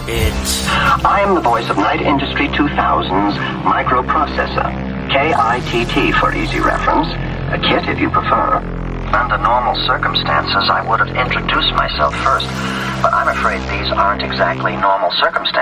I'm the voice of Night Industry 2000's microprocessor. KITT for easy reference. A KIT if you prefer. Under normal circumstances, I would have introduced myself first, but I'm afraid these aren't exactly normal circumstances.